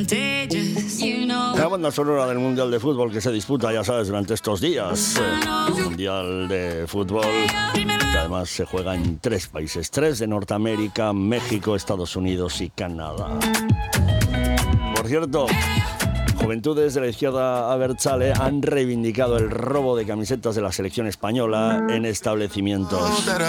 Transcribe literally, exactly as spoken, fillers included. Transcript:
La banda sonora del Mundial de Fútbol que se disputa, ya sabes, durante estos días. Eh, Mundial de Fútbol que además se juega en tres países, tres de Norteamérica, México, Estados Unidos y Canadá. Por cierto, Juventudes de la izquierda abertzale han reivindicado el robo de camisetas de la selección española en establecimientos.